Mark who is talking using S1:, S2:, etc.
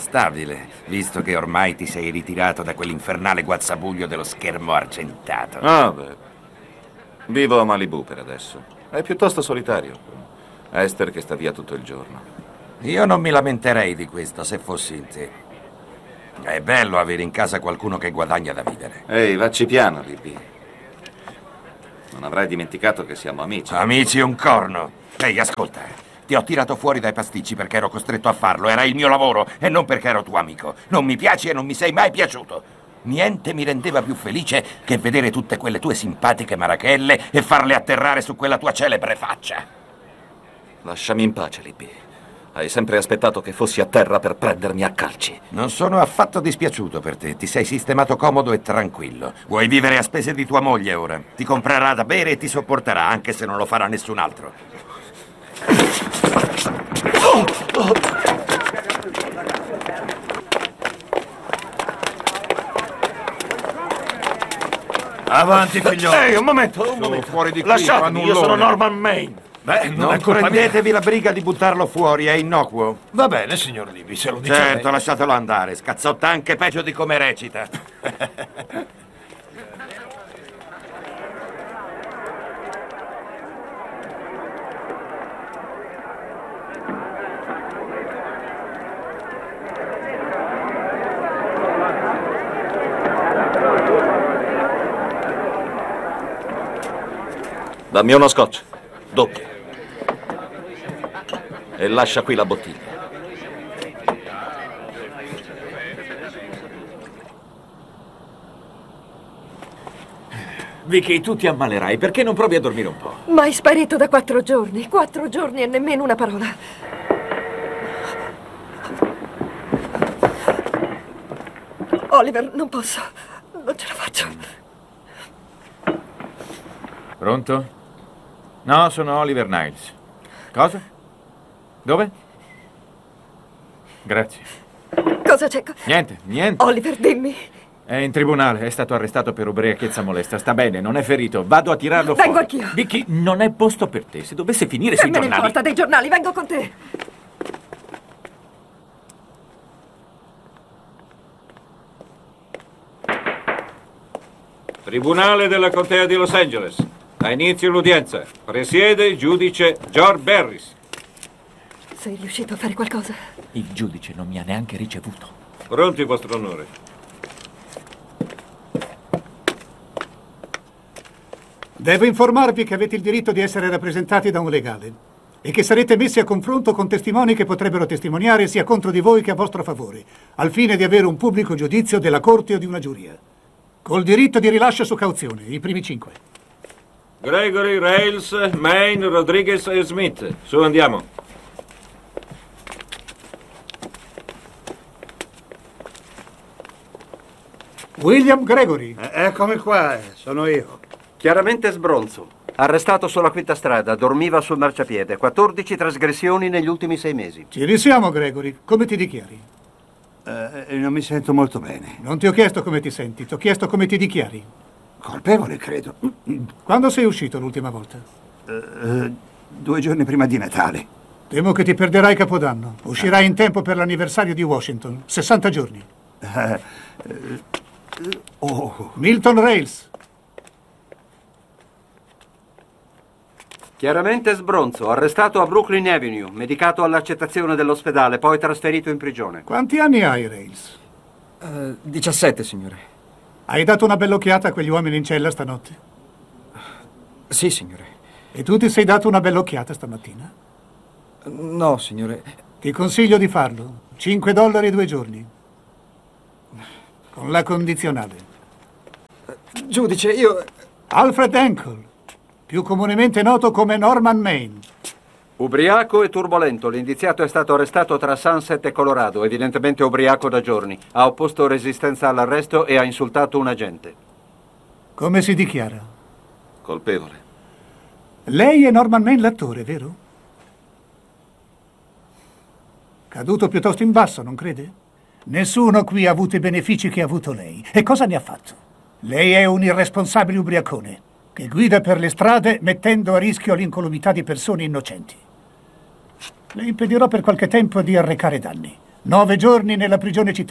S1: stabile, visto che ormai ti sei ritirato da quell'infernale guazzabuglio dello schermo argentato.
S2: Ah, beh. Vivo a Malibu per adesso. È piuttosto solitario. Esther che sta via tutto il giorno.
S1: Io non mi lamenterei di questo se fossi in te. È bello avere in casa qualcuno che guadagna da vivere.
S2: Ehi, vacci piano, Libby. Non avrai dimenticato che siamo amici.
S1: Amici un corno. Ehi, ascolta. Ti ho tirato fuori dai pasticci perché ero costretto a farlo. Era il mio lavoro e non perché ero tuo amico. Non mi piaci e non mi sei mai piaciuto. Niente mi rendeva più felice che vedere tutte quelle tue simpatiche marachelle e farle atterrare su quella tua celebre faccia.
S2: Lasciami in pace, Libby. Hai sempre aspettato che fossi a terra per prendermi a calci.
S1: Non sono affatto dispiaciuto per te. Ti sei sistemato comodo e tranquillo. Vuoi vivere a spese di tua moglie ora. Ti comprerà da bere e ti sopporterà, anche se non lo farà nessun altro.
S3: Avanti, figliolo.
S2: Ehi, un momento.
S3: Fuori di qui,
S2: Lasciatemi, io sono Norman Maine.
S3: Beh,
S1: Non prendetevi la briga di buttarlo fuori, è innocuo.
S3: Va bene, signor Libby, se lo dice
S1: Certo,
S3: lei.
S1: lasciatelo andare. Scazzotta anche peggio di come recita.
S2: Dammi uno scotch. Doppio. E lascia qui la bottiglia.
S4: Vicky, tu ti ammalerai. Perché non provi a dormire un po'?
S5: Ma è sparito da 4 giorni. 4 giorni e nemmeno una parola. Oliver, non posso. Non ce la faccio.
S6: Pronto? No, sono Oliver Niles. Cosa? Dove? Grazie.
S5: Cosa c'è?
S6: Niente.
S5: Oliver, dimmi.
S6: È in tribunale, è stato arrestato per ubriachezza molesta. Sta bene, non è ferito. Vado a tirarlo fuori.
S5: Vengo anch'io.
S6: Vicky, non è posto per te. Se dovesse finire
S5: Che
S6: sui
S5: me ne
S6: giornali...
S5: importa dei giornali? Vengo con te.
S7: Tribunale della Contea di Los Angeles. Ha inizio l'udienza. Presiede il giudice George Barris.
S5: Sei riuscito a fare qualcosa?
S6: Il giudice non mi ha neanche ricevuto.
S7: Pronti, vostro onore.
S8: Devo informarvi che avete il diritto di essere rappresentati da un legale e che sarete messi a confronto con testimoni che potrebbero testimoniare sia contro di voi che a vostro favore, al fine di avere un pubblico giudizio della corte o di una giuria. Col diritto di rilascio su cauzione, i primi 5.
S7: Gregory, Rails, Maine, Rodriguez e Smith. Su, andiamo.
S8: William Gregory.
S3: Eccomi qua, sono io.
S9: Chiaramente Sbronzo. Arrestato sulla quinta strada, dormiva sul marciapiede. 14 trasgressioni negli ultimi 6 mesi.
S8: Ci risiamo, Gregory. Come ti dichiari?
S3: Non mi sento molto bene.
S8: Non ti ho chiesto come ti senti, ti ho chiesto come ti dichiari.
S3: Colpevole, credo.
S8: Quando sei uscito l'ultima volta?
S3: 2 giorni prima di Natale.
S8: Temo che ti perderai Capodanno. Uscirai in tempo per l'anniversario di Washington. 60 giorni. Milton Rails.
S9: Chiaramente Sbronzo, arrestato a Brooklyn Avenue, medicato all'accettazione dell'ospedale, poi trasferito in prigione.
S8: Quanti anni hai, Rails?
S10: 17, signore.
S8: Hai dato una bella occhiata a quegli uomini in cella stanotte?
S10: Sì, signore.
S8: E tu ti sei dato una bella occhiata stamattina?
S10: No, signore.
S8: Ti consiglio di farlo. $5 2 giorni. Con la condizionale.
S10: Giudice, io...
S8: Alfred Henkel, più comunemente noto come Norman Maine.
S9: Ubriaco e turbolento, l'indiziato è stato arrestato tra Sunset e Colorado, evidentemente ubriaco da giorni. Ha opposto resistenza all'arresto e ha insultato un agente.
S8: Come si dichiara?
S2: Colpevole.
S8: Lei è Norman Maine l'attore, vero? Caduto piuttosto in basso, non crede? Nessuno qui ha avuto i benefici che ha avuto lei. E cosa ne ha fatto? Lei è un irresponsabile ubriacone che guida per le strade mettendo a rischio l'incolumità di persone innocenti. Le impedirò per qualche tempo di arrecare danni. 9 giorni nella prigione cittadina.